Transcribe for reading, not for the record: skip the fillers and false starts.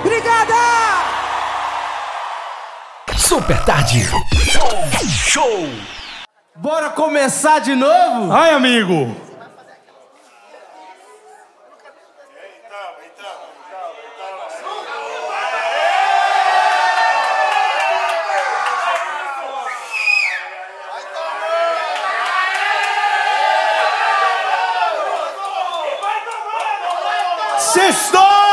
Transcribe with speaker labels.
Speaker 1: Obrigada!
Speaker 2: Super Tarde. Show!
Speaker 1: Bora começar de novo?
Speaker 3: Ai, amigo! Sextou!